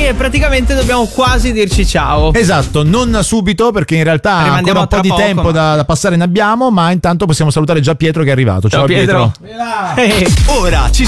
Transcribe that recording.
e praticamente dobbiamo quasi dirci ciao. Esatto, non subito perché in realtà ancora un po' di tempo da passare ne abbiamo, ma intanto possiamo salutare già Pietro che è arrivato. Ciao Pietro. Ora ci